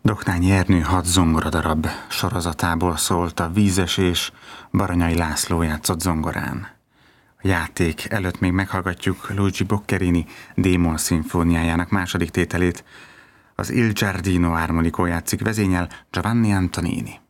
Doknányi Ernő 6 zongoradarab sorozatából szólt a Vízesés, Baranyai László játszott zongorán. A játék előtt még meghallgatjuk Luigi Boccherini D-moll szimfóniájának második tételét, az Il Giardino Armonico játszik vezényel Giovanni Antonini.